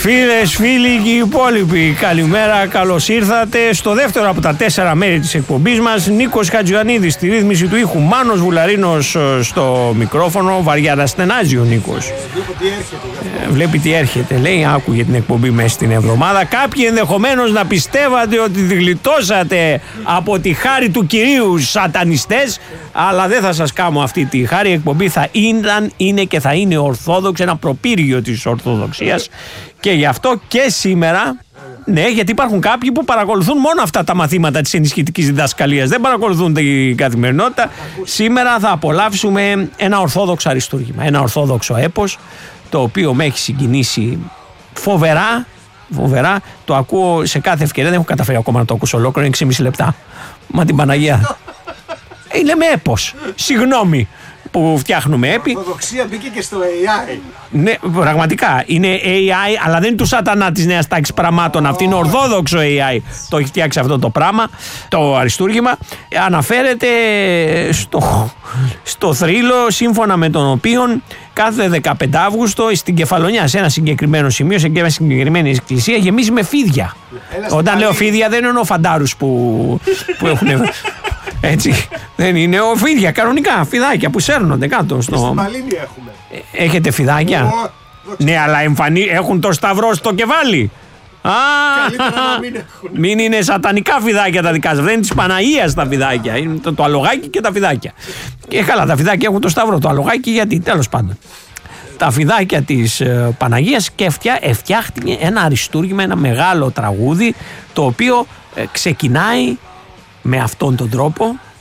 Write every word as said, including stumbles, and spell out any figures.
Φίλες, φίλοι και οι υπόλοιποι, καλημέρα, καλώς ήρθατε στο δεύτερο από τα τέσσερα μέρη της εκπομπής μας. Νίκος Χατζιωαννίδης στη ρύθμιση του ήχου, Μάνος Βουλαρίνος στο μικρόφωνο. Βαριά να στενάζει ο Νίκος. Ε, βλέπει τι έρχεται, λέει, άκουγε την εκπομπή μέσα στην εβδομάδα. Κάποιοι ενδεχομένως να πιστεύατε ότι γλιτώσατε από τη χάρη του κυρίου σατανιστές, αλλά δεν θα σας κάνω αυτή τη χάρη. Η εκπομπή θα ήταν, είναι και θα είναι ορθόδοξη, ένα προπύργιο της Ορθοδοξίας. Και γι' αυτό και σήμερα, ναι, γιατί υπάρχουν κάποιοι που παρακολουθούν μόνο αυτά τα μαθήματα της ενισχυτικής διδασκαλίας, δεν παρακολουθούν την καθημερινότητα. Σήμερα θα απολαύσουμε ένα ορθόδοξο αριστούργημα, ένα ορθόδοξο έπος, το οποίο με έχει συγκινήσει φοβερά. Φοβερά, το ακούω σε κάθε ευκαιρία, δεν έχω καταφέρει ακόμα να το ακούσω ολόκληρο, είναι έξι και μισό λεπτά. Μα την Παναγία. Είναι με έπος, συγγνώμη που φτιάχνουμε έπι. Η ορθοδοξία μπήκε και στο έι άι. Ναι, πραγματικά είναι έι άι, αλλά δεν είναι του σατανά της νέας τάξης πραγμάτων. Αυτή είναι ορθόδοξο έι άι. Το έχει φτιάξει αυτό το πράγμα, το αριστούργημα. Αναφέρεται στο, στο θρύλο, σύμφωνα με τον οποίο κάθε δεκαπέντε Αυγούστου στην Κεφαλονιά, σε ένα συγκεκριμένο σημείο, σε μια συγκεκριμένη εκκλησία, γεμίζει με φίδια. Έλα, όταν λέω φίδια, δεν εννοώ φαντάρους που, που έχουν. Έτσι, δεν είναι ο φίδια, κανονικά φιδάκια που σέρνονται κάτω στο. Στην Μαλίνη έχουμε. Έχετε φιδάκια? Oh, ναι, αλλά εμφανί... έχουν το σταυρό στο κεφάλι. Α, καλύτερα να μην έχουν. Μην είναι σατανικά φιδάκια τα δικά σας. Δεν είναι της Παναγίας τα φιδάκια. Είναι το, το αλογάκι και τα φιδάκια. Και καλά, τα φιδάκια έχουν το σταυρό. Το αλογάκι γιατί, τέλος πάντων. Τα φιδάκια της ε, Παναγίας, και φτιά, φτιάχτηκε ένα αριστούργημα, ένα μεγάλο τραγούδι, το οποίο ε, ξεκινάει με αυτόν τον τρόπο.